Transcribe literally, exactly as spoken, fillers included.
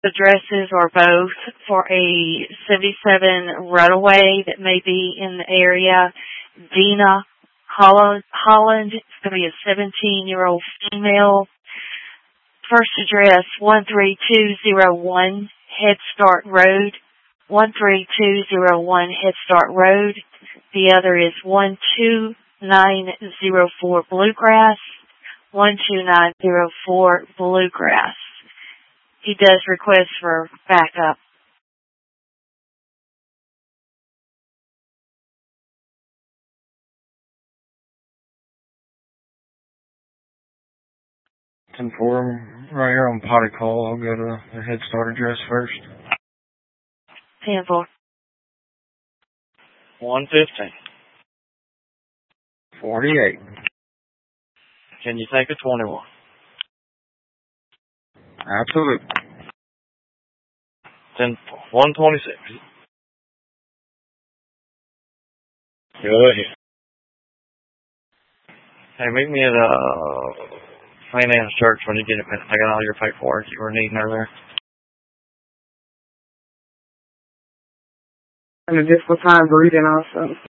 addresses or both for a seventy-seven runaway that may be in the area. Dina Holland, Holland. It's going to be a seventeen-year-old female. First address, one three two zero one Head Start Road. one three two zero one Head Start Road. The other is one two nine zero four Bluegrass. one two nine zero four Bluegrass. He does request for backup. ten four, right here on Potty Call. I'll go to the Head Start address first. ten four. one fifteen. forty-eight. Can you take a twenty-one? Absolutely. ten one twenty-six. Go ahead. Hey, meet me at uh, Saint Anne's Church when you get it. I got all your paperwork you were needing earlier. And a difficult time breathing also.